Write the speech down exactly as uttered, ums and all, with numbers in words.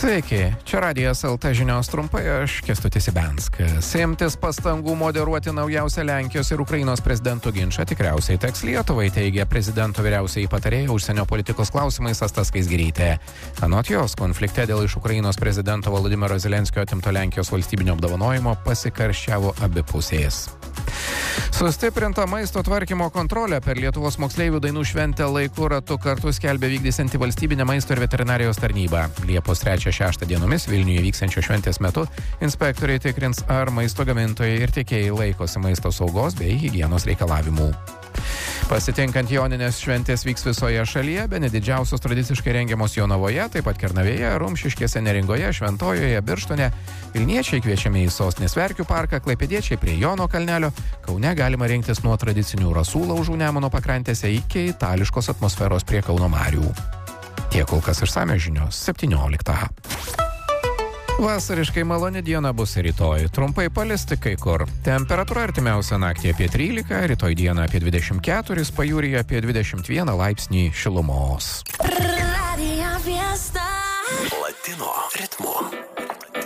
Sveiki, čia Radijas L T žinios trumpai, aš Kęstutis Ibenskas. Imtis pastangų moderuoti naujausią Lenkijos ir Ukrainos prezidentų ginčą tikriausiai teks Lietuvai, teigia prezidento vyriausiai patarėja užsienio politikos klausimais Asta Skaisgirytė. Anot jos, konflikte dėl iš Ukrainos prezidento Volodymyro Zelenskio atimto Lenkijos valstybinio apdovanojimo pasikarščiavo abi pusės. Sustiprinta maisto tvarkymo kontrolė per Lietuvos moksleivių dainų šventę laiku ratu kartu skelbia vykdysianti valstybinė maisto ir veterinarijos tarnyba. Liepos trečią šeštą dienomis Vilniuje vyksiančio šventės metu inspektoriai tikrins, ar maisto gamintojai ir tiekėjai laikosi maisto saugos bei higienos reikalavimų. Pasitinkant Joninės šventės vyks visoje šalyje, bene didžiausios tradiciškai rengiamos Jonavoje, taip pat Kernavėje, Rumšiškėse, Neringoje, Šventojoje, Birštone. Vilniečiai kviečiami į Sostinės Verkių parką, klaipėdiečiai prie Jono kalnelio. Kaune galima rinktis nuo tradicinių rasų laužų Nemuno pakrantėse iki itališkos atmosferos prie Kauno marių. Tiek kol kas išsamios žinios septynioliktą. Vasariškai maloni diena bus rytoj. Trumpai palisti kai kur. Temperatūra artimiausią naktį apie trylika, rytoj dieną apie dvidešimt keturi, pajūryje apie dvidešimt vieną laipsnį šilumos. Latino ritmu.